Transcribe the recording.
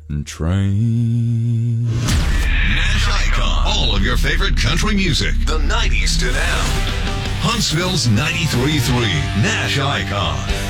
train. Nash Icon. All of your favorite country music. The 90s to now. Huntsville's 93.3 Nash Icon.